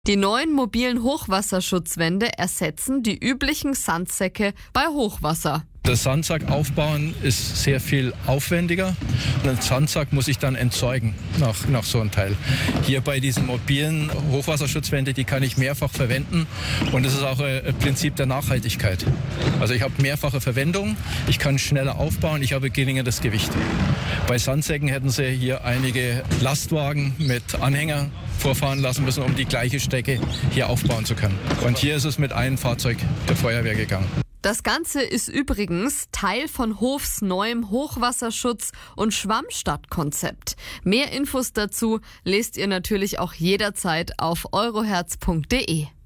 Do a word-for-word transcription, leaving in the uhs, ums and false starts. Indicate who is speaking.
Speaker 1: Die neuen mobilen Hochwasserschutzwände ersetzen die üblichen Sandsäcke bei Hochwasser.
Speaker 2: Das Sandsack aufbauen ist sehr viel aufwendiger. Den Sandsack muss ich dann entsorgen nach, nach so einem Teil. Hier bei diesen mobilen Hochwasserschutzwände, die kann ich mehrfach verwenden und das ist auch ein Prinzip der Nachhaltigkeit. Also ich habe mehrfache Verwendung, ich kann schneller aufbauen, ich habe geringeres Gewicht. Bei Sandsäcken hätten Sie hier einige Lastwagen mit Anhänger vorfahren lassen müssen, um die gleiche Strecke hier aufbauen zu können. Und hier ist es mit einem Fahrzeug der Feuerwehr gegangen.
Speaker 1: Das Ganze ist übrigens Teil von Hofs neuem Hochwasserschutz- und Schwammstadtkonzept. Mehr Infos dazu lest ihr natürlich auch jederzeit auf euroherz punkt de.